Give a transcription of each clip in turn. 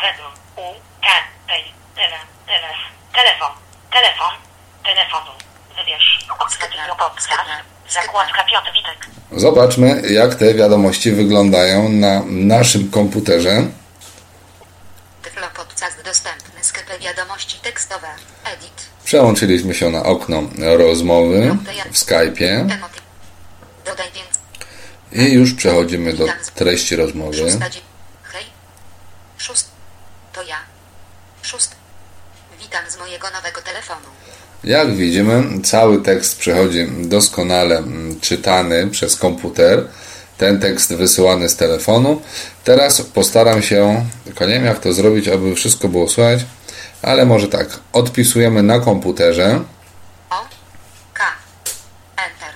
Telefonu. Wybierz. Zakładka Piotr Witek. Zobaczmy, jak te wiadomości wyglądają na naszym komputerze. Tyflo podcast dostępny. Sklepy wiadomości tekstowe. Edit. Przełączyliśmy się na okno rozmowy w Skype'ie. Dodaj więcej. I już przechodzimy do treści rozmowy. Hej. To ja. Witam z mojego nowego telefonu. Jak widzimy, cały tekst przechodzi doskonale czytany przez komputer. Ten tekst wysyłany z telefonu. Teraz postaram się, tylko nie wiem jak to zrobić, aby wszystko było słychać, ale może tak, odpisujemy na komputerze. Enter.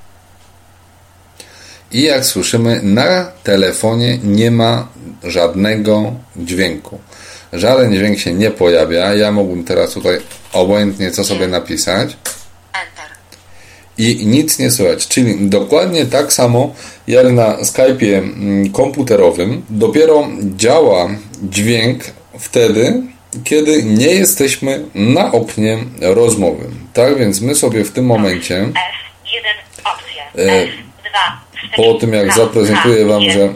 I jak słyszymy, na telefonie nie ma żadnego dźwięku. Żaden dźwięk się nie pojawia. Ja mógłbym teraz tutaj obojętnie co sobie napisać. Enter. I nic nie słychać. Czyli dokładnie tak samo jak na Skype'ie komputerowym. Dopiero działa dźwięk wtedy, kiedy nie jesteśmy na oknie rozmowy. Tak więc my sobie w tym momencie F1 opcja. F2 po tym jak zaprezentuję Wam, że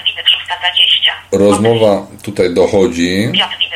rozmowa tutaj dochodzi.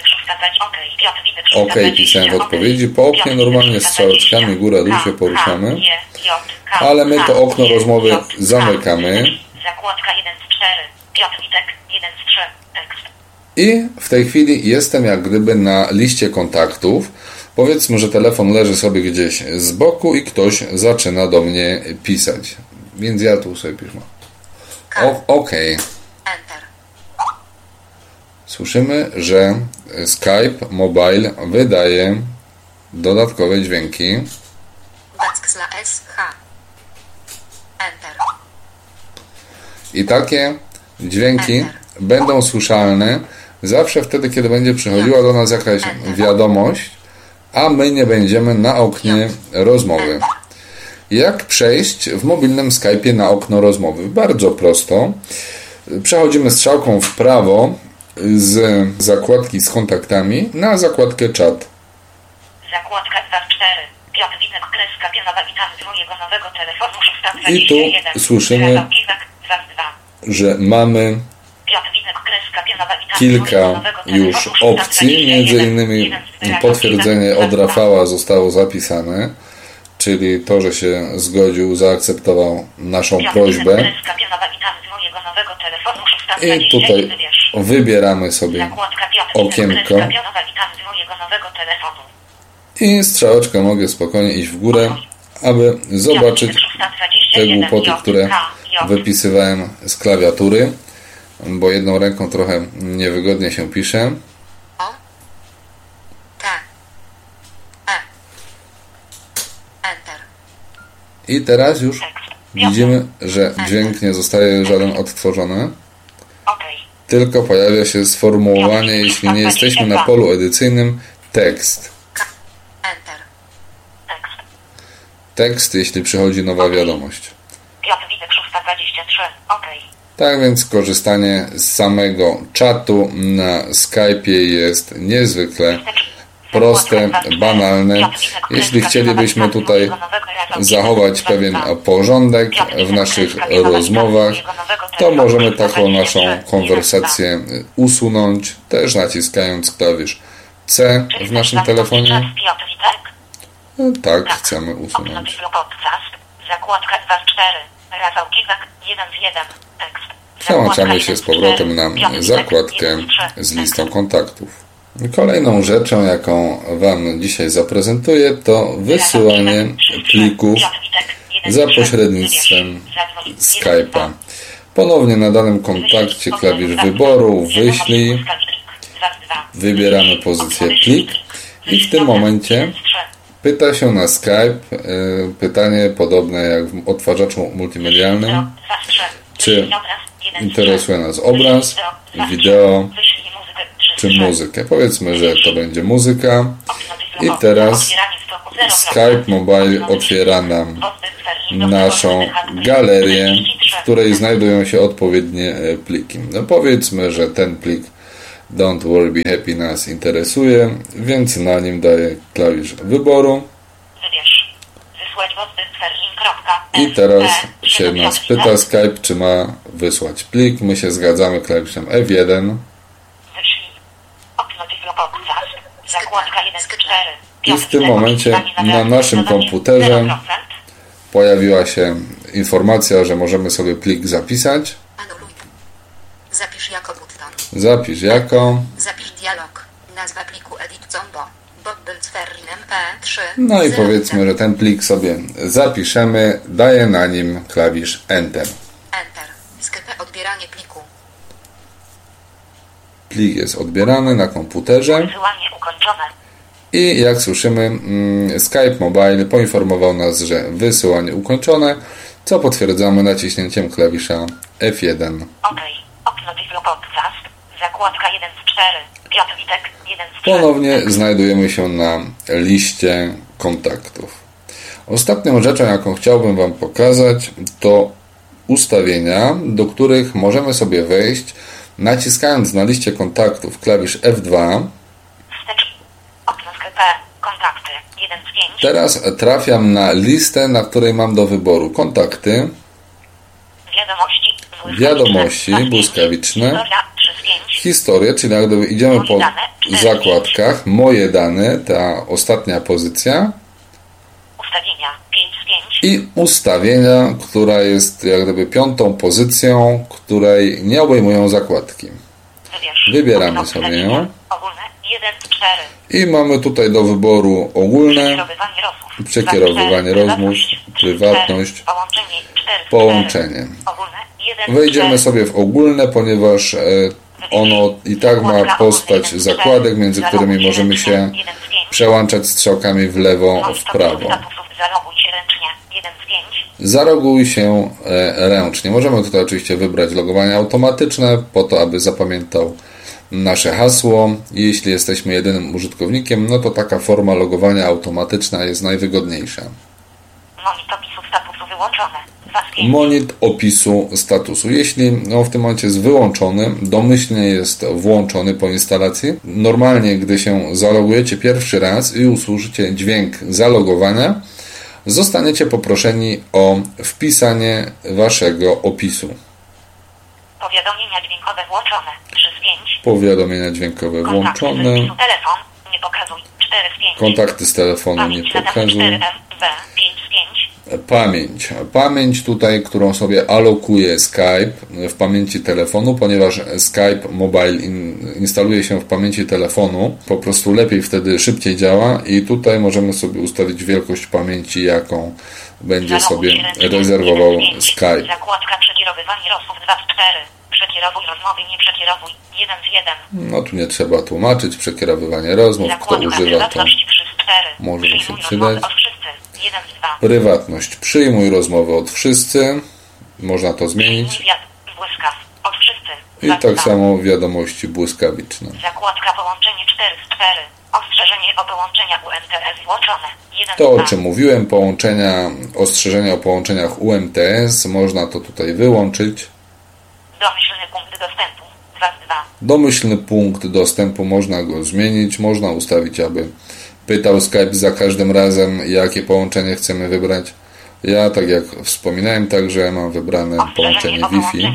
OK, pisałem w odpowiedzi. Po oknie normalnie strzałeczkami góra-dół się poruszamy. Ale my to okno rozmowy zamykamy. Zakładka 1 z 4. Piotr Witek 1 z 3. Tekst. I w tej chwili jestem jak gdyby na liście kontaktów. Powiedzmy, że telefon leży sobie gdzieś z boku i ktoś zaczyna do mnie pisać. Więc ja tu sobie piszę. OK. Enter. Słyszymy, że Skype Mobile wydaje dodatkowe dźwięki. /SH. Enter. I takie dźwięki będą słyszalne zawsze wtedy, kiedy będzie przychodziła do nas jakaś wiadomość, a my nie będziemy na oknie rozmowy. Jak przejść w mobilnym Skype'ie na okno rozmowy? Bardzo prosto. Przechodzimy strzałką w prawo z zakładki z kontaktami na zakładkę czat. Zakładka 2 z 4. Piotr Witek kreska pionowa. Witam z mojego nowego telefonu. I tu słyszymy, że mamy kilka już opcji, między innymi potwierdzenie od Rafała zostało zapisane, czyli to, że się zgodził, zaakceptował naszą prośbę. I tutaj wybieramy sobie okienko i strzałeczkę mogę spokojnie iść w górę, aby zobaczyć te głupoty, które wypisywałem z klawiatury, bo jedną ręką trochę niewygodnie się pisze. I teraz już widzimy, że dźwięk nie zostaje żaden odtworzony, tylko pojawia się sformułowanie, jeśli nie jesteśmy na polu edycyjnym, tekst. Tekst, jeśli przychodzi nowa wiadomość. Tak więc korzystanie z samego czatu na Skype'ie jest niezwykle proste, banalne. Jeśli chcielibyśmy tutaj zachować pewien porządek w naszych rozmowach, to możemy taką naszą konwersację usunąć, też naciskając klawisz C w naszym telefonie. Tak, chcemy usunąć. Zakładka 2 z 4. Rafał Kiwak 1 z 1. Tekst. Przełączamy się z powrotem na zakładkę z listą kontaktów. Kolejną rzeczą, jaką Wam dzisiaj zaprezentuję, to wysyłanie plików za pośrednictwem Skype'a. Ponownie na danym kontakcie klawisz wyboru, wyślij, wybieramy pozycję plik i w tym momencie pyta się na Skype pytanie podobne jak w odtwarzaczu multimedialnym, czy interesuje nas obraz, wideo czy muzykę. Powiedzmy, że to będzie muzyka i teraz Skype Mobile otwiera nam naszą galerię, w której znajdują się odpowiednie pliki. No powiedzmy, że ten plik Don't worry, be happy nas interesuje, więc na nim daję klawisz wyboru. Wybierz. Wysłać I teraz się nas pyta Skype, czy ma wysłać plik. My się zgadzamy klawiszem F1. Zakładka 1 z 4. I w tym momencie na naszym komputerze pojawiła się informacja, że możemy sobie plik zapisać. Zapisz jako button. Zapisz jako. Zapisz dialog. Nazwa pliku edit combo. MP3. No i powiedzmy, że ten plik sobie zapiszemy. Daję na nim klawisz Enter. Enter. Skype odbieranie pliku. Plik jest odbierany na komputerze. Wysyłanie ukończone. I jak słyszymy, Skype Mobile poinformował nas, że wysyłanie ukończone, co potwierdzamy naciśnięciem klawisza F1. OK. Okno Podcast. Zakładka 1 z 4. Piotr Witek 1 z 3. Ponownie znajdujemy się na liście kontaktów. Ostatnią rzeczą, jaką chciałbym Wam pokazać, to ustawienia, do których możemy sobie wejść, naciskając na liście kontaktów klawisz F2. Okno Skype. Kontakty 1 z 5. Teraz trafiam na listę, na której mam do wyboru kontakty, wiadomości błyskawiczne, historię, czyli jak gdyby idziemy po zakładkach, moje dane, ta ostatnia pozycja, ustawienia 5 z 5 i ustawienia, która jest jak gdyby piątą pozycją, której nie obejmują zakładki. Wybieramy sobie ją. Ogólne 1 z 4. I mamy tutaj do wyboru ogólne, przekierowywanie rozmów, prywatność, połączenie. Wejdziemy sobie w ogólne, ponieważ ono i tak ma postać zakładek, między którymi możemy się przełączać strzałkami w lewo, w prawo. Zaroguj się ręcznie. Możemy tutaj oczywiście wybrać logowanie automatyczne, po to, aby zapamiętał nasze hasło. Jeśli jesteśmy jedynym użytkownikiem, no to taka forma logowania automatyczna jest najwygodniejsza. Monit opisu statusu wyłączone. Monit opisu statusu. Jeśli w tym momencie jest wyłączony, domyślnie jest włączony po instalacji. Normalnie, gdy się zalogujecie pierwszy raz i usłyszycie dźwięk zalogowania, zostaniecie poproszeni o wpisanie Waszego opisu. Powiadomienia dźwiękowe włączone. 3 z 5. Powiadomienia dźwiękowe włączone. Telefon. Nie pokazuj. 4 z 5. Kontakty z telefonu nie pokazuj. 5 z 5. Pamięć tutaj, którą sobie alokuje Skype w pamięci telefonu, ponieważ Skype Mobile instaluje się w pamięci telefonu, po prostu lepiej wtedy, szybciej działa i tutaj możemy sobie ustawić wielkość pamięci, jaką będzie sobie rezerwował Skype. Zakładka przekierowywanie rozmów 2 z 4. Przekierowuj rozmowy, nie przekierowuj 1 z 1. No tu nie trzeba tłumaczyć, przekierowywanie rozmów, kto używa, to może mi się przydać. Prywatność. Przyjmuj rozmowy od wszyscy. Można to zmienić. I tak samo wiadomości błyskawiczne. Zakładka połączenie 4 z 4. Ostrzeżenie o połączeniach UMTS włączone. To, o czym mówiłem, ostrzeżenia o połączeniach UMTS, można to tutaj wyłączyć. Domyślny punkt dostępu 2 z 2. Domyślny punkt dostępu, można go zmienić, można ustawić, aby pytał Skype za każdym razem, jakie połączenie chcemy wybrać. Ja, tak jak wspominałem, także mam wybrane połączenie Wi-Fi.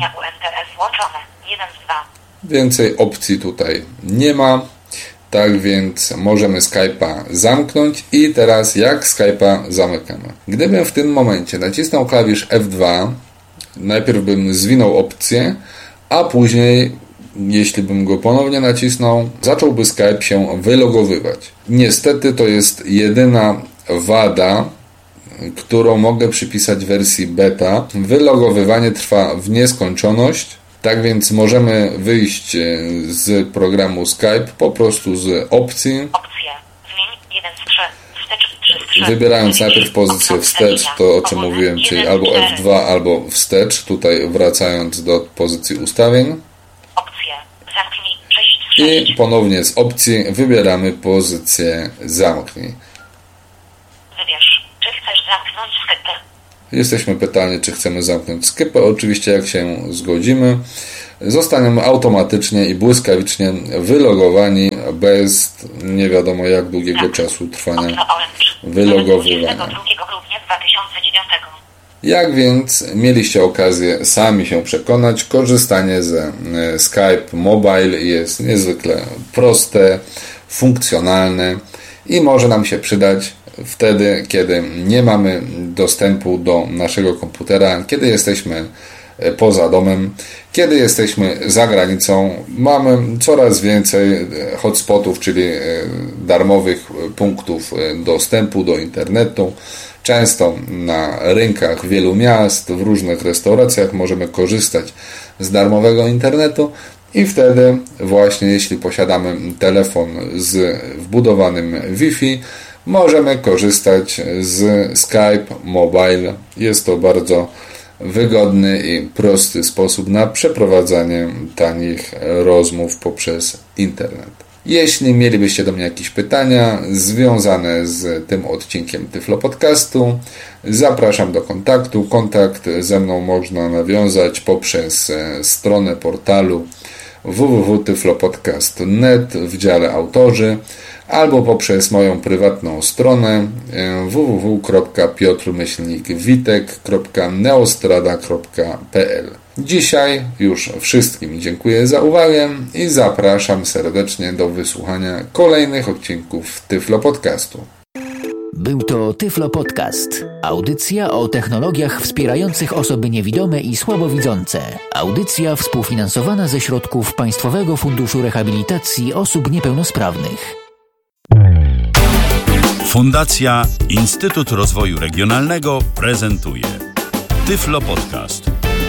Więcej opcji tutaj nie ma. Tak więc możemy Skype'a zamknąć i teraz jak Skype'a zamykamy. Gdybym w tym momencie nacisnął klawisz F2, najpierw bym zwinął opcję, a później, jeśli bym go ponownie nacisnął, zacząłby Skype się wylogowywać. Niestety to jest jedyna wada, którą mogę przypisać wersji beta. Wylogowywanie trwa w nieskończoność, tak więc możemy wyjść z programu Skype po prostu z opcji. Wybierając najpierw pozycję wstecz, to o czym mówiłem, czyli albo F2, albo wstecz, tutaj wracając do pozycji ustawień. I ponownie z opcji wybieramy pozycję zamknij. Wybierz, czy chcesz zamknąć Skype. Jesteśmy pytani, czy chcemy zamknąć Skype. Oczywiście jak się zgodzimy, zostaniemy automatycznie i błyskawicznie wylogowani bez nie wiadomo jak długiego czasu trwania wylogowywania. Jak więc mieliście okazję sami się przekonać, korzystanie ze Skype Mobile jest niezwykle proste, funkcjonalne i może nam się przydać wtedy, kiedy nie mamy dostępu do naszego komputera, kiedy jesteśmy poza domem, kiedy jesteśmy za granicą. Mamy coraz więcej hotspotów, czyli darmowych punktów dostępu do internetu. Często na rynkach wielu miast, w różnych restauracjach możemy korzystać z darmowego internetu i wtedy właśnie jeśli posiadamy telefon z wbudowanym Wi-Fi, możemy korzystać z Skype Mobile. Jest to bardzo wygodny i prosty sposób na przeprowadzanie tanich rozmów poprzez internet. Jeśli mielibyście do mnie jakieś pytania związane z tym odcinkiem Tyflo Podcastu, zapraszam do kontaktu. Kontakt ze mną można nawiązać poprzez stronę portalu www.tyflopodcast.net w dziale autorzy albo poprzez moją prywatną stronę www.piotr-witek.neostrada.pl. Dzisiaj już wszystkim dziękuję za uwagę i zapraszam serdecznie do wysłuchania kolejnych odcinków Tyflo Podcastu. Był to Tyflo Podcast. Audycja o technologiach wspierających osoby niewidome i słabowidzące. Audycja współfinansowana ze środków Państwowego Funduszu Rehabilitacji Osób Niepełnosprawnych. Fundacja Instytut Rozwoju Regionalnego prezentuje Tyflo Podcast.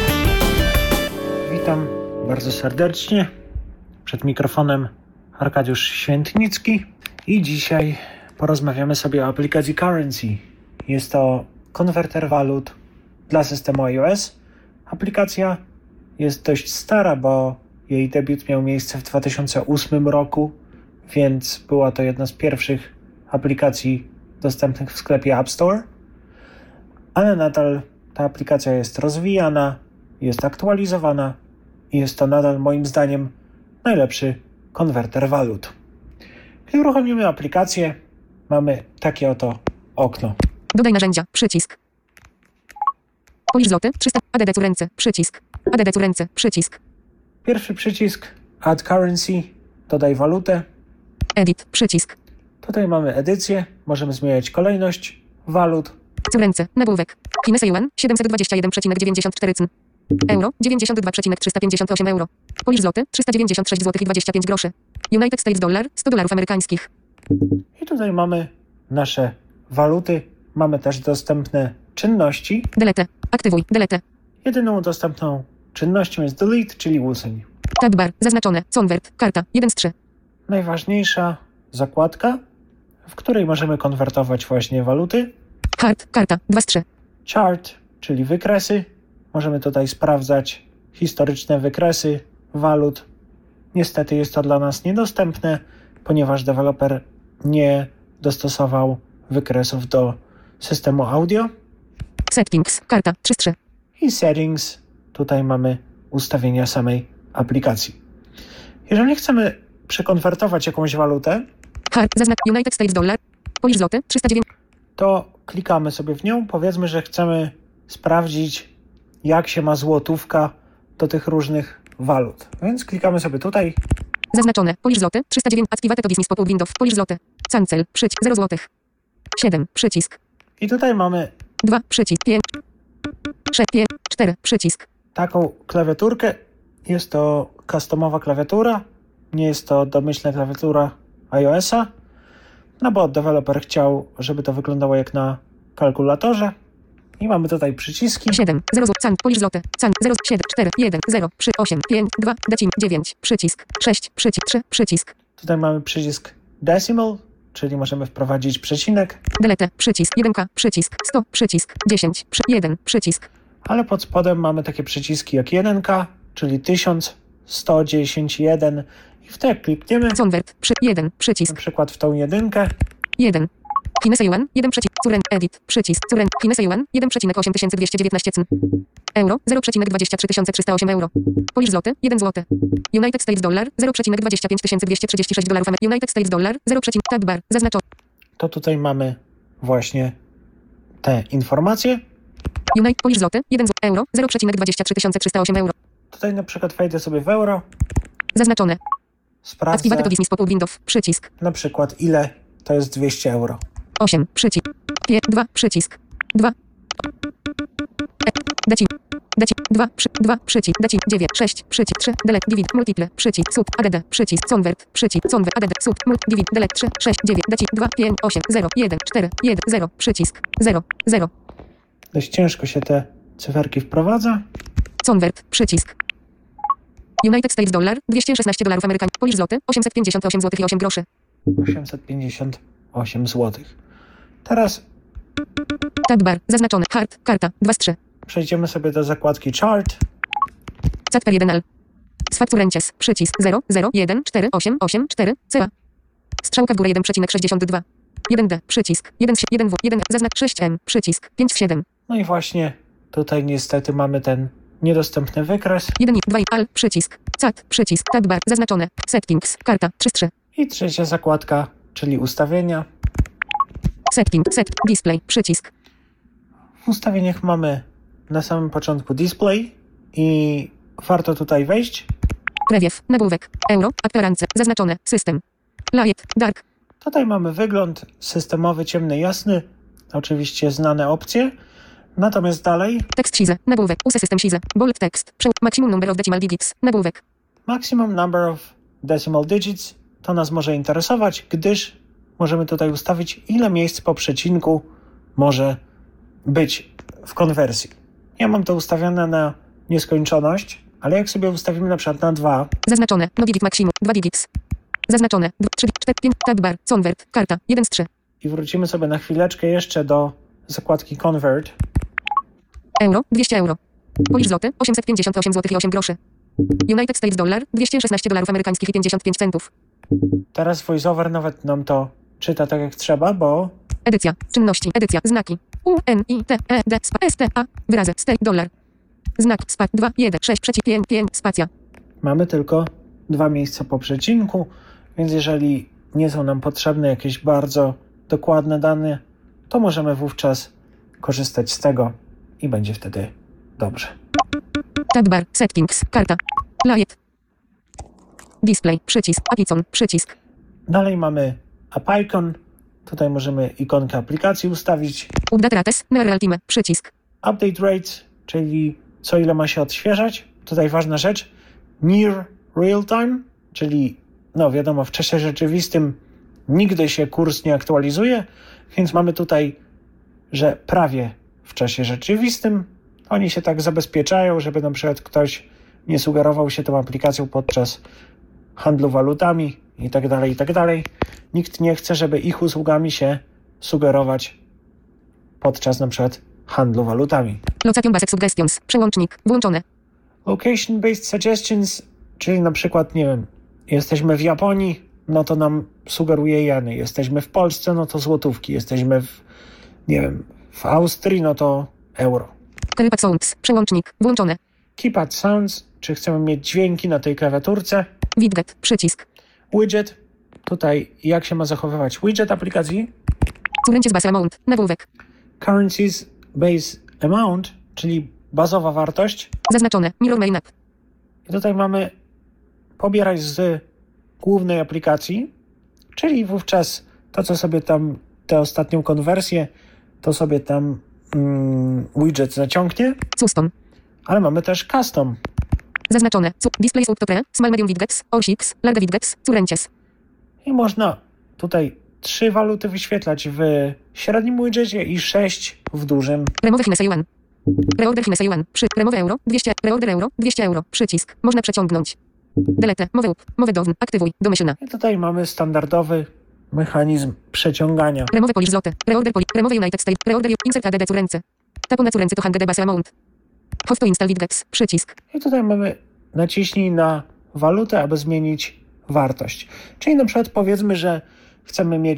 Witam bardzo serdecznie. Przed mikrofonem Arkadiusz Świętnicki i dzisiaj porozmawiamy sobie o aplikacji Currency. Jest to konwerter walut dla systemu iOS. Aplikacja jest dość stara, bo jej debiut miał miejsce w 2008 roku, więc była to jedna z pierwszych aplikacji dostępnych w sklepie App Store. Ale nadal ta aplikacja jest rozwijana, jest aktualizowana i jest to nadal moim zdaniem najlepszy konwerter walut. Gdy uruchomimy aplikację, mamy takie oto okno. Dodaj narzędzia, przycisk. Polisz złoty, 300, ADD ręce, przycisk. ADD ręce, przycisk. Pierwszy przycisk Add Currency, dodaj walutę. Edit, przycisk. Tutaj mamy edycję, możemy zmieniać kolejność walut. Ręce, nagłówek. Chinese yuan, 721,94 cen. Euro, 92,358 euro. Polisz złoty, 396 zł i 25 groszy. United States dollar, 100 dolarów amerykańskich. I tutaj mamy nasze waluty. Mamy też dostępne czynności. Delete, aktywuj, delete. Jedyną dostępną czynnością jest delete, czyli usuń. Tab bar, zaznaczone, convert, karta, 1 z 3. Najważniejsza zakładka, w której możemy konwertować właśnie waluty. Hard, karta, 2 z 3. Chart, czyli wykresy. Możemy tutaj sprawdzać historyczne wykresy walut. Niestety jest to dla nas niedostępne, ponieważ deweloper nie dostosował wykresów do systemu audio. Settings, karta, 3 z 3. I settings, tutaj mamy ustawienia samej aplikacji. Jeżeli chcemy przekonwertować jakąś walutę, Hard, zaznacz United States dollar, polisz złoty, 309. to klikamy sobie w nią. Powiedzmy, że chcemy sprawdzić, jak się ma złotówka do tych różnych walut. Więc klikamy sobie tutaj. Zaznaczone, polisz złoty, 309, activate to business pop-up window, polisz złoty. Cancel, przycisk, 0 złotych. 7, przycisk. I tutaj mamy 2, przycisk, 5, 6, 5, 4, przycisk. taką klawiaturkę. Jest to customowa klawiatura. Nie jest to domyślna klawiatura iOS-a. No bo deweloper chciał, żeby to wyglądało jak na kalkulatorze. I mamy tutaj przyciski. 7, 0 zł, can, polisz złoty, can, 0, 7, 4, 1, 0, 3, 8, 5, 2, decim, 9, przycisk, 6, przycisk, 3, przycisk. Tutaj mamy przycisk decimal, czyli możemy wprowadzić przecinek. Delete, przycisk, 1K, przycisk, 100, przycisk, 10, 1, przycisk. Ale pod spodem mamy takie przyciski jak 1K, czyli 1000, 110, 1. I w te klikniemy, Convert, 1, na przycisk, przykład w tą jedynkę. 1. Chinese Yuan 1, Curen Edit. Przycisk. Curen. Chinese Yuan 1,8219 cen. Euro 0,23308 euro. Polish złoty 1 złoty. United States dollar 0,25236 dolarów. United States dollar 0, tab bar. Zaznaczone. To tutaj mamy właśnie te informacje. Polish złoty 1 zł. Euro 0,23308 euro. Tutaj na przykład wejdę sobie w euro. Zaznaczone. Sprawdzę Activate to dismiss pop-up window. Przycisk. na przykład ile to jest 200 euro. 8. Przycisk. 2. Przycisk. 2. Deci. 2. 2. Przycisk. Deci. 9. 6. Przycisk. 3. Delete. Divide. Multiple. Przycisk. Sub. Add. Przycisk. Convert. Przycisk. Convert. Add. Sub. Divide. Delete. 3. 6. 9. Deci. 2. 5. 8. 0. 1. 4. 1. 0. Przycisk. 0. 0. Dość ciężko się te cyferki wprowadza. Convert. Przycisk. United States dollar 216 dolarów amerykańskich. Polish złoty 858 zł i 8 groszy. 858 zł. Teraz Tab bar. Zaznaczone. Hard. Karta. 2 z 3. przejdziemy sobie do zakładki Chart. Chat per 1 al. Sfakturencies. Przycisk 0, 0, 1, 4, 8, 8, 4, CA. Strzałka w górę 1,62. 1D. Przycisk. 1, 1W. 1 zaznacz 6M. Przycisk. 5 w 7. No i właśnie tutaj niestety mamy ten niedostępny wykres. 1 i 2 i al. Przycisk. Chat. Przycisk. Tab bar. Zaznaczone. Settings. Karta. 3 z 3. I trzecia zakładka, czyli ustawienia. Setting. Set. Display. Przycisk. W ustawieniach mamy na samym początku display i warto tutaj wejść. Preview. Nagłówek. Euro. Aktorance. Zaznaczone. System. Light. Dark. Tutaj mamy wygląd systemowy, ciemny, jasny. Oczywiście znane opcje. Natomiast dalej Tekst size. Nagłówek. Use system size. Bold text. Maximum number of decimal digits. Nagłówek. maximum number of decimal digits to nas może interesować, gdyż możemy tutaj ustawić, ile miejsc po przecinku może być w konwersji. Ja mam to ustawione na nieskończoność, ale jak sobie ustawimy na przykład na 2, Zaznaczone. No digit maximum. 2 digits. Zaznaczone. 3, 4, 5. Tab bar. Convert. Karta. 1 z 3. i wrócimy sobie na chwileczkę jeszcze do zakładki Convert, Euro. 200 euro. Polish złoty 858 zł i 8 groszy. United States dollar 216 dolarów amerykańskich i 55 centów. teraz VoiceOver nawet nam to czyta tak jak trzeba, bo Edycja. Czynności. Edycja. Znaki. U, N, I, T, E, D, spa, S, T, A. Wyrazy. State, dolar. Znak. Spa, 2, 1, 6, 5, 5, spacja. mamy tylko 2 miejsca po przecinku, więc jeżeli nie są nam potrzebne jakieś bardzo dokładne dane, to możemy wówczas korzystać z tego i będzie wtedy dobrze. Tab bar. Settings. Karta. Light. Display. Przycisk. Apicon. Przycisk. Dalej mamy App Icon. Tutaj możemy ikonkę aplikacji ustawić. Update rates. Near time. Przycisk. Update rates, czyli co ile ma się odświeżać. Tutaj ważna rzecz. Near real time, czyli no wiadomo, w czasie rzeczywistym nigdy się kurs nie aktualizuje, więc mamy tutaj, że prawie w czasie rzeczywistym. Oni się tak zabezpieczają, żeby na przykład ktoś nie sugerował się tą aplikacją podczas handlu walutami i tak dalej, i tak dalej. Nikt nie chce, żeby ich usługami się sugerować podczas na przykład handlu walutami. Location Basic Suggestions. Przełącznik. Włączone. Location-based suggestions, czyli na przykład, nie wiem, jesteśmy w Japonii, no to nam sugeruje jeny. Jesteśmy w Polsce, no to złotówki. Jesteśmy w Austrii, no to euro. Keypad Sounds. Przełącznik. Włączone. Keypad Sounds, czy chcemy mieć dźwięki na tej klawiaturce. Widget. Przycisk. Widget, tutaj jak się ma zachowywać widget aplikacji. Currencies base amount. Nagłówek. Currencies base amount, czyli bazowa wartość. Zaznaczone. Mirror main app. I tutaj mamy pobierać z głównej aplikacji, czyli wówczas to, co sobie tam, tę ostatnią konwersję, to sobie tam widget zaciągnie. Custom. Ale mamy też custom. Zaznaczone. Display subtotre. Small medium widgets. All six. Large widgets. Currencies. I można tutaj 3 waluty wyświetlać w średnim widgetie i 6 w dużym. Remove Chinese Yuan. Reorder Chinese Yuan. Remove euro. 200. Reorder euro. 200 euro. Przycisk. Można przeciągnąć. Delete. Move up. Move down. Aktywuj. Domyślna. I tutaj mamy standardowy mechanizm przeciągania. Remove Polish złoty. Reorder Remove United States. Reorder Insert ADD currency. Tapu na currency to HDD base amount. Host to install widgets. Przycisk. I tutaj mamy naciśnij na walutę, aby zmienić wartość. Czyli na przykład powiedzmy, że chcemy mieć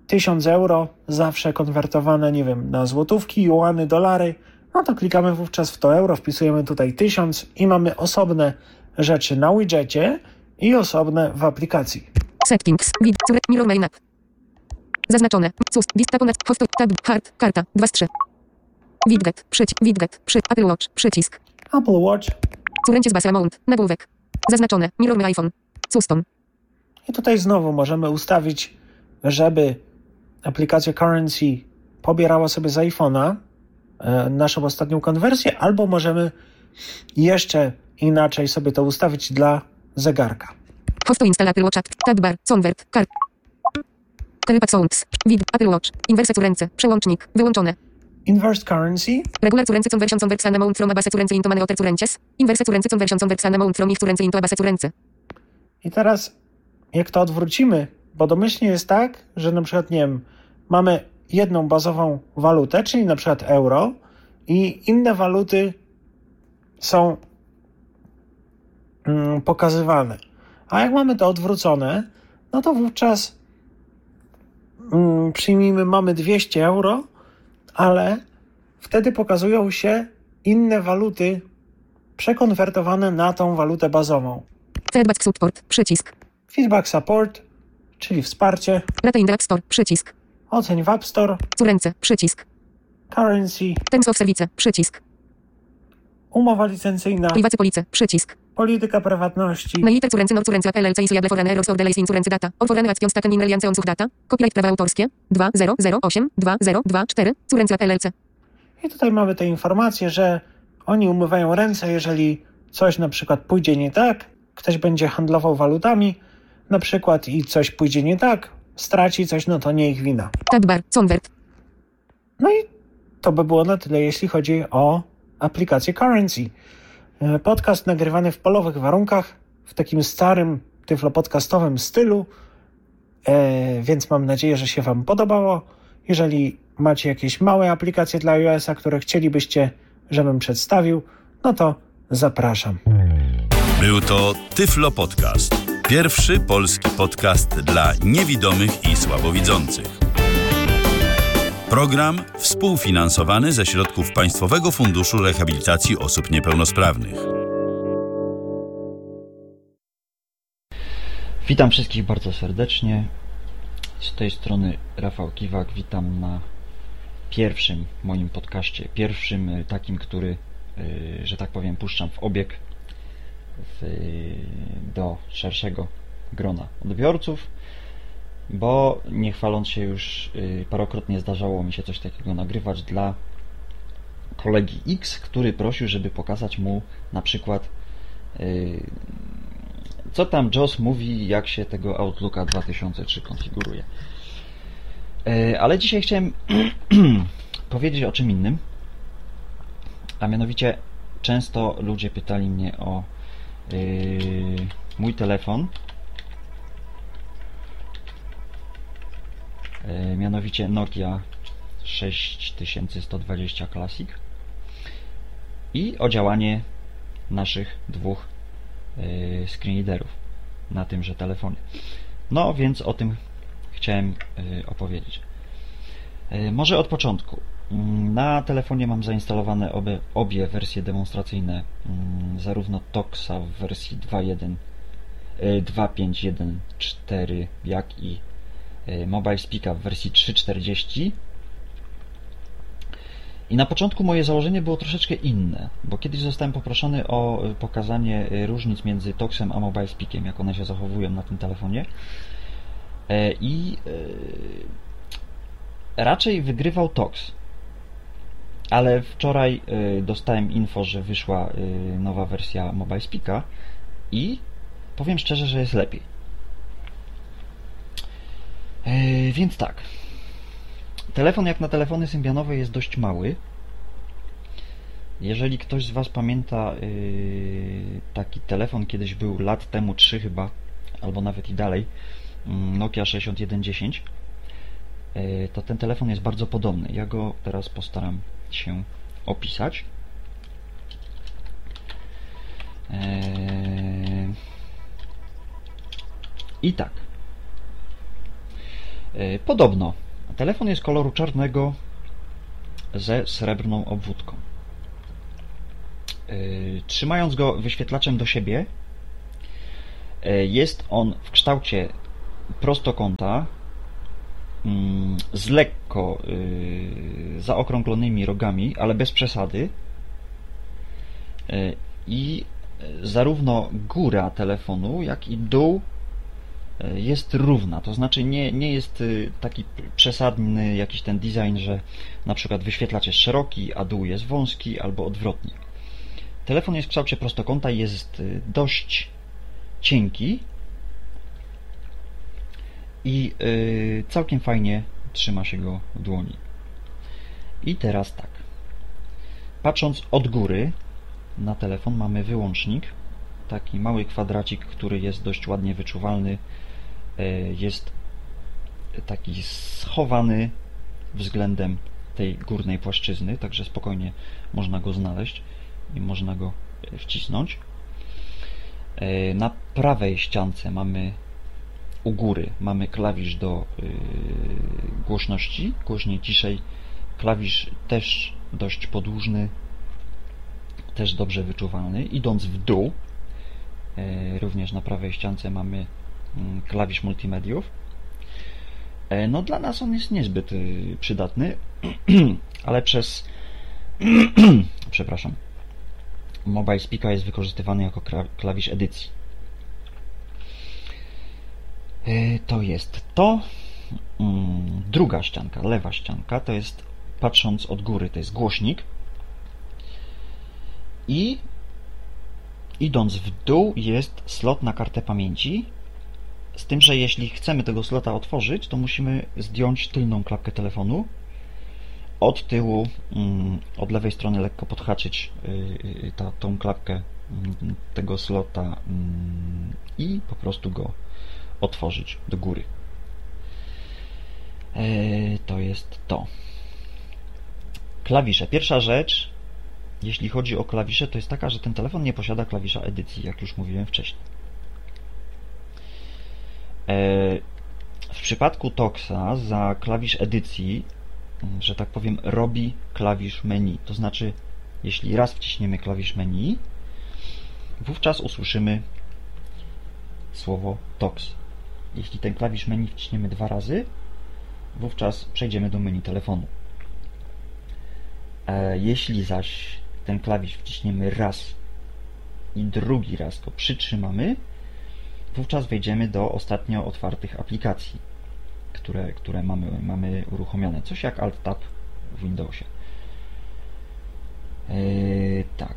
1000 euro, zawsze konwertowane, nie wiem, na złotówki, juany, dolary, no to klikamy wówczas w to euro, wpisujemy tutaj 1000 i mamy osobne rzeczy na widgetie i osobne w aplikacji. Settings. Mirror main app. Zaznaczone. Sus. Lista ponad. Host. Tab. Hard. Karta. 2 z 3. Widget. Widget. Apple Watch. Przycisk. Apple Watch. Currency base amount. Nagłówek. Zaznaczone. Mirror my iPhone. Custom. I tutaj znowu możemy ustawić, żeby aplikacja Currency pobierała sobie z iPhone'a naszą ostatnią konwersję, albo możemy jeszcze inaczej sobie to ustawić dla zegarka. Host to install Apple Watch. Tab bar. Convert. Card. Telepad sounds. Apple Watch. Inwersja ręce. Przełącznik. Wyłączone. Inversed currency. Regular currency conversion conversion amount from a base currency into money order currencies. Inversed currency conversion conversion amount from each currency into a base currency. I teraz jak to odwrócimy, bo domyślnie jest tak, że na przykład, nie wiem, mamy jedną bazową walutę, czyli na przykład euro i inne waluty są pokazywane. A jak mamy to odwrócone, no to wówczas przyjmijmy, mamy 200 euro, ale wtedy pokazują się inne waluty przekonwertowane na tą walutę bazową. Feedback support. Przycisk. Feedback support, czyli wsparcie. Rate in the App Store. Przycisk. Oceń w App Store. Currency. Przycisk. Currency. Terms of Service. Przycisk. Umowa licencyjna. Privacy Policy. Przycisk. Polityka prywatności. Nailiter currency nor currency LLC issuable for an errors or delays in currency data. Or for an action taken in reliance on such data. Copyright prawa autorskie. 2008-2024. Currency LLC. I tutaj mamy te informacje, że oni umywają ręce, jeżeli coś na przykład pójdzie nie tak, ktoś będzie handlował walutami na przykład i coś pójdzie nie tak, straci coś, no to nie ich wina. Tab bar. Convert. No i to by było na tyle, jeśli chodzi o aplikację Currency. Podcast nagrywany w polowych warunkach, w takim starym tyflopodcastowym stylu, więc mam nadzieję, że się Wam podobało. Jeżeli macie jakieś małe aplikacje dla iOS-a, które chcielibyście, żebym przedstawił, no to zapraszam. Był to Tyflo Podcast. Pierwszy polski podcast dla niewidomych i słabowidzących. Program współfinansowany ze środków Państwowego Funduszu Rehabilitacji Osób Niepełnosprawnych. Witam wszystkich bardzo serdecznie. Z tej strony Rafał Kiwak. Witam na pierwszym moim podcaście. Pierwszym takim, który, że tak powiem, puszczam w obieg do szerszego grona odbiorców, bo nie chwaląc się już, parokrotnie zdarzało mi się coś takiego nagrywać dla kolegi X, który prosił, żeby pokazać mu na przykład, co tam JOS mówi, jak się tego Outlooka 2003 konfiguruje. Ale dzisiaj chciałem powiedzieć o czym innym, a mianowicie często ludzie pytali mnie o mój telefon, mianowicie Nokia 6120 Classic i o działanie naszych dwóch screenreaderów na tymże telefonie. No więc o tym chciałem opowiedzieć. Może od początku. Na telefonie mam zainstalowane obie wersje demonstracyjne, zarówno Toxa w wersji 2.5.1.4, jak i Mobile Speaka w wersji 3.40. I na początku moje założenie było troszeczkę inne, bo kiedyś zostałem poproszony o pokazanie różnic między Toxem a Mobile Speakiem, jak one się zachowują na tym telefonie. I raczej wygrywał Tox. Ale wczoraj dostałem info, że wyszła nowa wersja Mobile Speaka i powiem szczerze, że jest lepiej. Więc tak. Telefon jak na telefony symbianowe jest dość mały. Jeżeli ktoś z Was pamięta, taki telefon kiedyś był lat temu 3 chyba, albo nawet i dalej, Nokia 6110, to ten telefon jest bardzo podobny. Ja go teraz postaram się opisać. I tak. Podobno telefon jest koloru czarnego ze srebrną obwódką. Trzymając go wyświetlaczem do siebie, jest on w kształcie prostokąta z lekko zaokrąglonymi rogami, ale bez przesady, i zarówno góra telefonu, jak i dół jest równa, to znaczy nie jest taki przesadny jakiś ten design, że na przykład wyświetlacz jest szeroki, a dół jest wąski, albo odwrotnie. Telefon jest w kształcie prostokąta i jest dość cienki i całkiem fajnie trzyma się go w dłoni. I teraz tak, patrząc od góry na telefon, mamy wyłącznik, taki mały kwadracik, który jest dość ładnie wyczuwalny, jest taki schowany względem tej górnej płaszczyzny, także spokojnie można go znaleźć i można go wcisnąć. Na prawej ściance u góry mamy klawisz do głośności, głośniej, ciszej. Klawisz też dość podłużny, też dobrze wyczuwalny. Idąc w dół, również na prawej ściance mamy klawisz multimediów. No dla nas on jest niezbyt przydatny, ale przez przepraszam, Mobile Speaka jest wykorzystywany jako klawisz edycji. To jest to. Druga ścianka, lewa ścianka, to jest, patrząc od góry, to jest głośnik. I idąc w dół jest slot na kartę pamięci, z tym, że jeśli chcemy tego slota otworzyć, to musimy zdjąć tylną klapkę telefonu, od tyłu, od lewej strony lekko podhaczyć tą klapkę tego slota i po prostu go otworzyć do góry. To jest to. Klawisze. Pierwsza rzecz, jeśli chodzi o klawisze, to jest taka, że ten telefon nie posiada klawisza edycji, jak już mówiłem wcześniej. W przypadku Toxa za klawisz edycji, że tak powiem, robi klawisz menu. To znaczy, jeśli raz wciśniemy klawisz menu, wówczas usłyszymy słowo Tox. Jeśli ten klawisz menu wciśniemy 2 razy, wówczas przejdziemy do menu telefonu. Jeśli zaś ten klawisz wciśniemy raz i drugi raz go przytrzymamy, wówczas wejdziemy do ostatnio otwartych aplikacji, które mamy uruchomione. Coś jak Alt-Tab w Windowsie. Tak.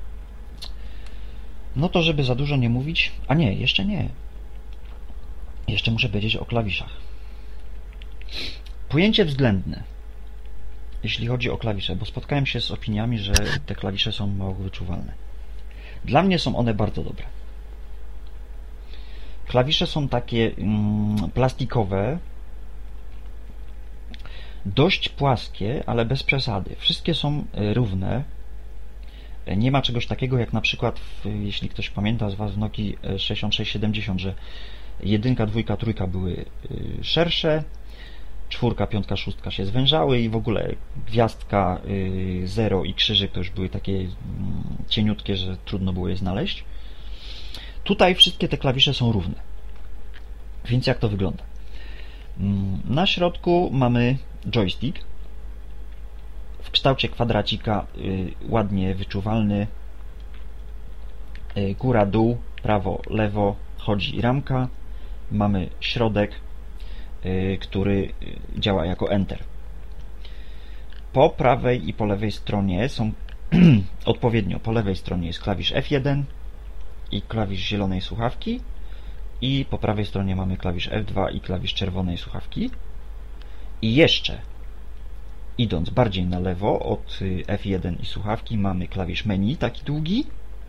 No to żeby za dużo nie mówić... A nie, jeszcze nie. Jeszcze muszę powiedzieć o klawiszach. Pojęcie względne, jeśli chodzi o klawisze, bo spotkałem się z opiniami, że te klawisze są mało wyczuwalne. Dla mnie są one bardzo dobre. Klawisze są takie plastikowe, dość płaskie, ale bez przesady. Wszystkie są równe. Nie ma czegoś takiego jak na przykład, jeśli ktoś pamięta z Was, w Nokii 6670, że 1, 2, 3 były szersze, 4, 5, 6 się zwężały i w ogóle gwiazdka, 0 i krzyżyk to już były takie cieniutkie, że trudno było je znaleźć. Tutaj wszystkie te klawisze są równe. Więc jak to wygląda? Na środku mamy joystick w kształcie kwadracika, ładnie wyczuwalny. Góra, dół, prawo, lewo chodzi ramka. Mamy środek, który działa jako Enter. Po prawej i po lewej stronie są odpowiednio, po lewej stronie jest klawisz F1 i klawisz zielonej słuchawki, i po prawej stronie mamy klawisz F2 i klawisz czerwonej słuchawki. I jeszcze, idąc bardziej na lewo od F1 i słuchawki, mamy klawisz menu, taki długi,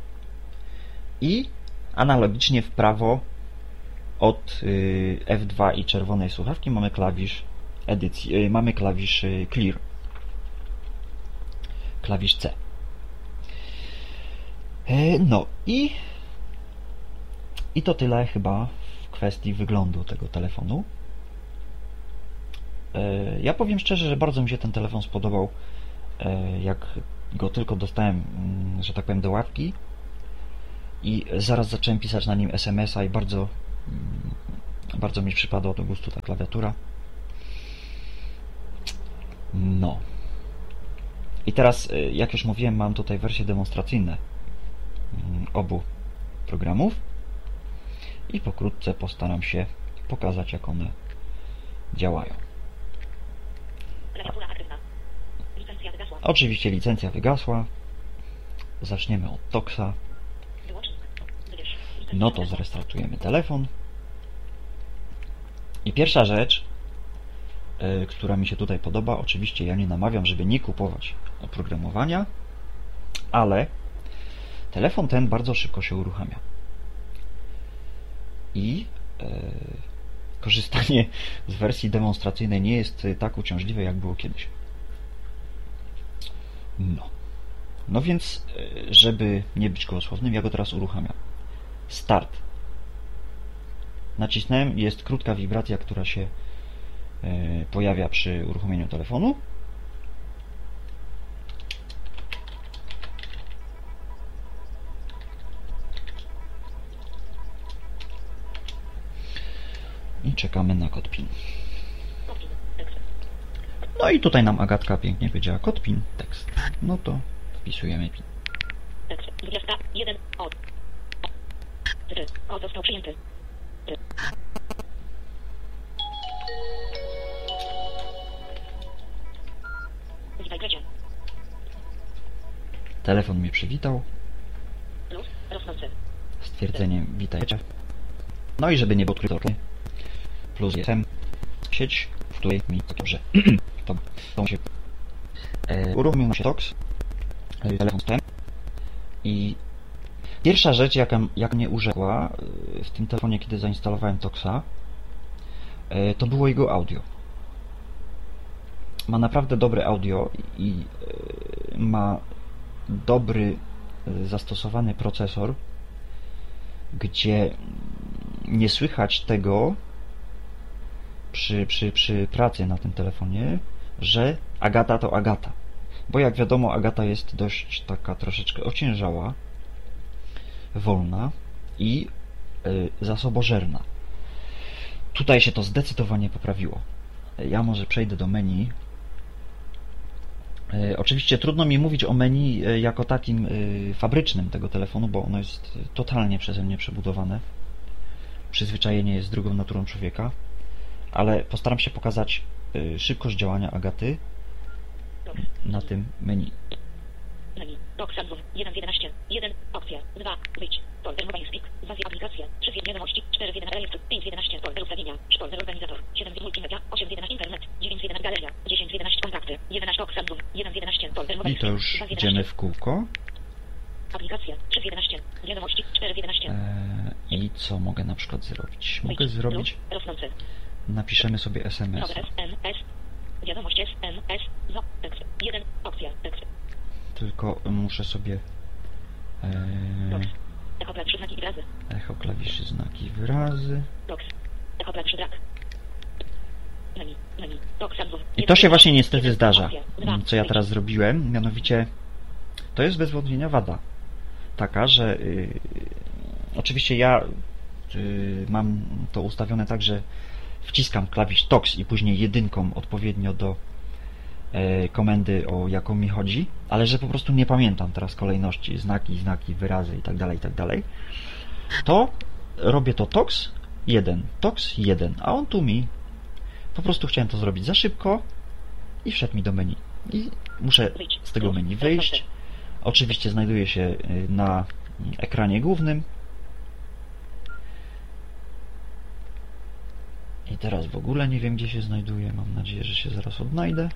i analogicznie w prawo od F2 i czerwonej słuchawki mamy klawisz edycji, mamy klawisz Clear, klawisz C. No i to tyle chyba w kwestii wyglądu tego telefonu. Ja powiem szczerze, że bardzo mi się ten telefon spodobał, jak go tylko dostałem, że tak powiem, do łapki i zaraz zacząłem pisać na nim SMS-a i bardzo mi przypadła do gustu ta klawiatura. No. I teraz, jak już mówiłem, mam tutaj wersje demonstracyjne obu programów i pokrótce postaram się pokazać, jak one działają. Oczywiście licencja wygasła. Zaczniemy od Toxa. No to zrestartujemy telefon. I pierwsza rzecz, która mi się tutaj podoba, oczywiście ja nie namawiam, żeby nie kupować oprogramowania, ale telefon ten bardzo szybko się uruchamia. I korzystanie z wersji demonstracyjnej nie jest tak uciążliwe, jak było kiedyś. No więc, żeby nie być gołosłownym, ja go teraz uruchamiam. Start. Nacisnąłem, jest krótka wibracja, która się pojawia przy uruchomieniu telefonu. I czekamy na kod PIN. No i tutaj nam Agatka pięknie powiedziała kod PIN, tekst. No to wpisujemy PIN. Tekst 21 od. Kod został przyjęty. Witaj Grecie. Telefon mnie przywitał. Plus rosnący. Stwierdzeniem witaj Grecie. No i żeby nie było odkryte, plus jestem sieć, w której mi dobrze. to się uruchomił się Tox, telefon stałem i pierwsza rzecz, jak mnie urzekła w tym telefonie, kiedy zainstalowałem Toxa, to było jego audio. Ma naprawdę dobre audio i ma dobry zastosowany procesor, gdzie nie słychać tego przy pracy na tym telefonie, że Agata to Agata. Bo jak wiadomo, Agata jest dość taka troszeczkę ociężała, wolna i zasobożerna. Tutaj się to zdecydowanie poprawiło. Ja może przejdę do menu. Oczywiście trudno mi mówić o menu jako takim fabrycznym tego telefonu, bo ono jest totalnie przeze mnie przebudowane. Przyzwyczajenie jest drugą naturą człowieka, ale postaram się pokazać szybkość działania Agaty na tym menu. Menu. Box 1 z 11. 1. Opcja. 2. Wyjdź. Folder mobile speak. 2 z aplikacja. 3 z wiadomości. 4 z 1 rejestr. 5 z 11. Folder ustawienia. Folder organizator. 7 z multimedia. 8 z 11 internet. 9 z 1 galeria. 10 z 11 kontakty. 11 box 1 z 11. Folder mobile I to już idziemy w kółko. Aplikacja. 3 z 11. Wiadomości. 4 z 11. I co mogę na przykład zrobić? Mogę zrobić... Napiszemy sobie SMS. SMS. Wiadomość SMS. Tekst. 1. Opcja. Tekst. Tylko muszę sobie Echo klawiszy znaki i wyrazy. Echo klawiszy znaki i wyrazy. Echo klawiszy brak. Menu. I to się właśnie niestety zdarza, co ja teraz zrobiłem. Mianowicie to jest bez wątpienia wada taka, że oczywiście ja mam to ustawione tak, że wciskam klawisz Tox i później jedynką odpowiednio do komendy, o jaką mi chodzi, ale że po prostu nie pamiętam teraz kolejności, znaki, wyrazy itd., to robię to Tox 1, a on tu mi po prostu chciałem to zrobić za szybko i wszedł mi do menu. I muszę z tego menu wyjść. Oczywiście znajduje się na ekranie głównym. I teraz w ogóle nie wiem, gdzie się znajduje. Mam nadzieję, że się zaraz odnajdę.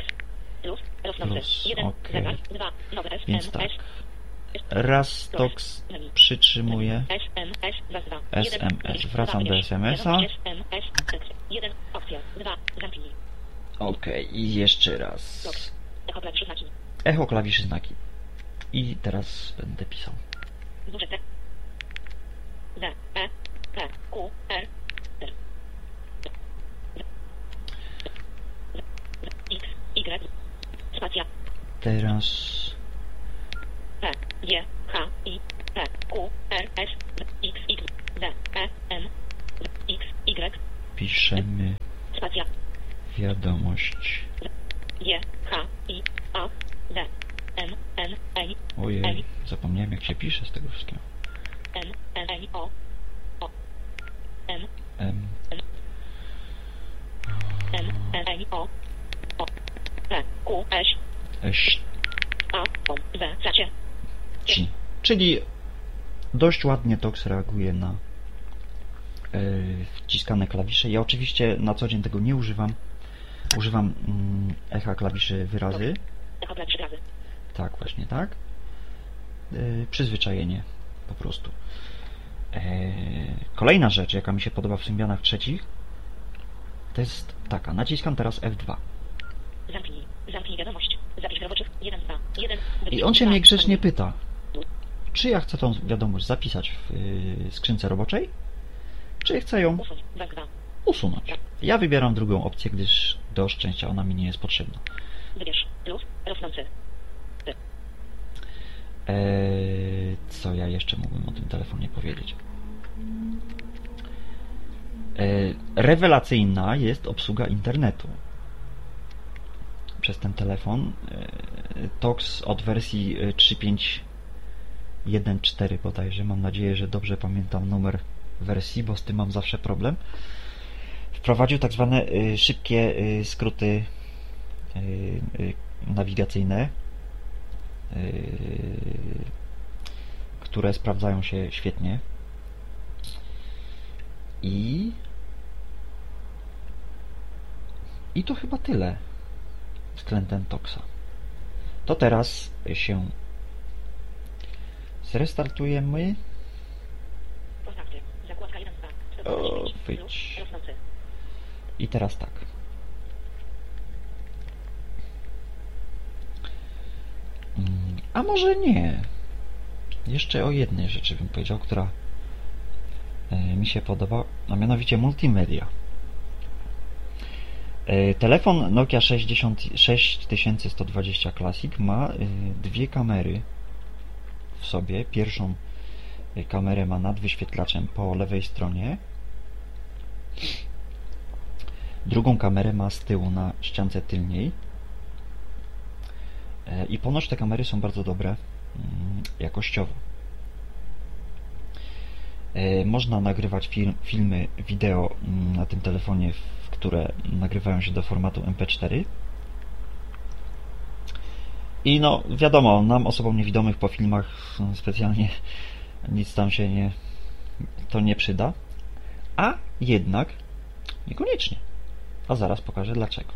Plus, ok. Więc tak. Raz Tox przytrzymuję. SMS. Wracam do SMS-a. Ok. I jeszcze raz. Echo klawiszy znaki. I teraz będę pisał. teraz... P, G, H, I, P, Q, R, S, X, Y, D, E, M, X, Y. Piszemy Spacja. wiadomość. G, H, I, A, D, M, N, N, Ojej, zapomniałem jak się pisze z tego wszystkiego. N, N, O, O, M, M. N, N, O, O, P, Q, S, S. A, O, B, C, C. Czyli dość ładnie TOX reaguje na wciskane klawisze. Ja oczywiście na co dzień tego nie używam. Używam echa klawiszy wyrazy. Echo klawiszy wyrazy. Tak, właśnie tak. Przyzwyczajenie po prostu. Kolejna rzecz, jaka mi się podoba w Symbianach trzecich, to jest taka. Naciskam teraz F2. Zamknij wiadomość. Zapisz roboczych 1, 2, 1. I on się mnie grzecznie pyta, czy ja chcę tą wiadomość zapisać w skrzynce roboczej, czy chcę ją usunąć. Ja wybieram drugą opcję, gdyż do szczęścia ona mi nie jest potrzebna. Wybierz plus rosnący. Co ja jeszcze mógłbym o tym telefonie powiedzieć? Rewelacyjna jest obsługa internetu przez ten telefon. TOX od wersji 3.5.1.4 bodajże. Mam nadzieję, że dobrze pamiętam numer wersji, bo z tym mam zawsze problem. Wprowadził tak zwane szybkie skróty nawigacyjne, które sprawdzają się świetnie. I to chyba tyle względem TOXa. To teraz się zrestartujemy. Wyjdź. I teraz tak. A może nie. Jeszcze o jednej rzeczy bym powiedział, która mi się podoba, a mianowicie multimedia. Telefon Nokia 6120 Classic ma dwie kamery w sobie. Pierwszą kamerę ma nad wyświetlaczem po lewej stronie. Drugą kamerę ma z tyłu na ściance tylniej. I ponoć te kamery są bardzo dobre jakościowo. Można nagrywać filmy wideo na tym telefonie, które nagrywają się do formatu MP4. I no wiadomo, nam osobom niewidomych po filmach specjalnie nic tam się nie przyda. A jednak niekoniecznie. A zaraz pokażę dlaczego.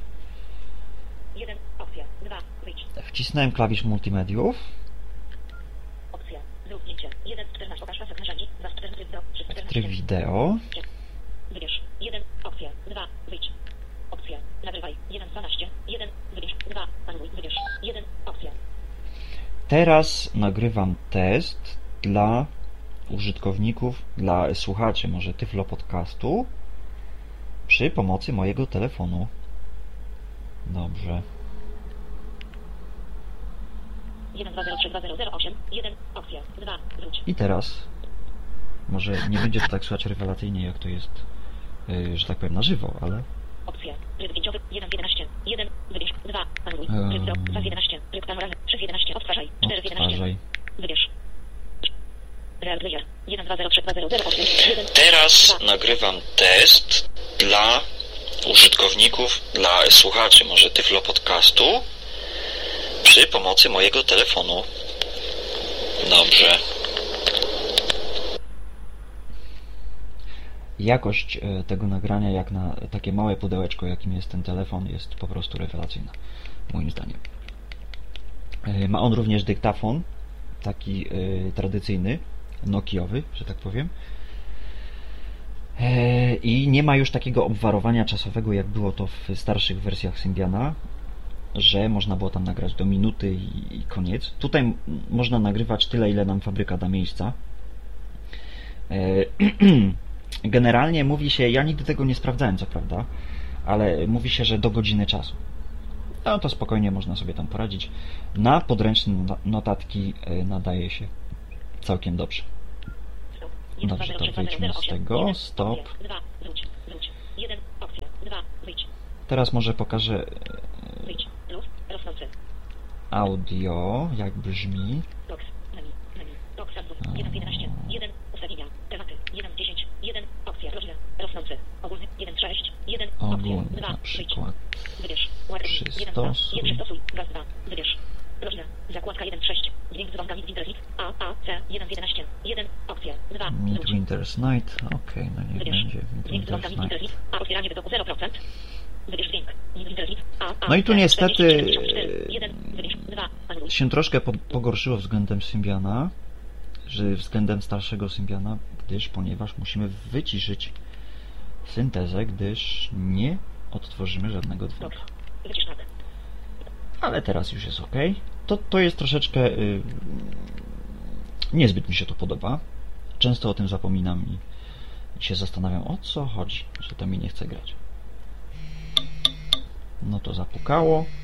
1, opcja, 2, wyjdź. Wcisnąłem klawisz multimediów. Opcja, zrób zdjęcie. 1, 14, pokaż pasek narzędzi. 2, 14, do 3, 14. Tryb wideo. Wybierz. 1, opcja, 2, wyjdź. Opcja, nagrywaj. 1, 12, 1, wybierz. 2, anuluj, wybierz. 1, opcja. Teraz nagrywam test dla użytkowników, dla słuchaczy może Tyflo Podcastu przy pomocy mojego telefonu. Dobrze. 1203208, 1, opcja, 2, wróć. I teraz może nie będzie to tak słychać rewelacyjnie, jak to jest, że tak powiem, na żywo, ale... Opcja, tryb zdjęciowy, 1 z 11, 1, wybierz, 2, anuluj, tryb do, 2 z 11, tryb panoramy, 3 z 11, odtwarzaj, 4 z 11, wybierz. Real player, 1203208, Teraz nagrywam test dla użytkowników, dla słuchaczy może Tyflo Podcastu przy pomocy mojego telefonu. Dobrze. Jakość tego nagrania, jak na takie małe pudełeczko, jakim jest ten telefon, jest po prostu rewelacyjna, moim zdaniem. Ma on również dyktafon, taki tradycyjny, nokiowy, że tak powiem. I nie ma już takiego obwarowania czasowego, jak było to w starszych wersjach Symbiana, że można było tam nagrać do minuty i koniec. Tutaj można nagrywać tyle, ile nam fabryka da miejsca. Generalnie mówi się, ja nigdy tego nie sprawdzałem, co prawda, ale mówi się, że do godziny czasu. no to spokojnie można sobie tam poradzić. Na podręczne notatki nadaje się całkiem dobrze. Dobrze, to wyjdźmy z tego. Stop. Teraz może pokażę audio, jak brzmi. Ogólny na przykład. Przystosuj. Rożna. Zakładka 1.6. Dźwięk dzwonka Midwinter's Night. A, C, 1.11. 1. Opcja. 2. Midwinter's Night. Okej, no niech będzie Midwinter's Night. A otwieranie wydoku 0%. Wybierz dźwięk. Midwinter's Night. No i tu niestety się troszkę pogorszyło względem Symbiana, że względem starszego Symbiana, ponieważ musimy wyciszyć syntezę, gdyż nie odtworzymy żadnego dźwięku. Ale teraz już jest ok. To jest troszeczkę niezbyt mi się to podoba. Często o tym zapominam i się zastanawiam, o co chodzi, że to mi nie chce grać. No to zapukało.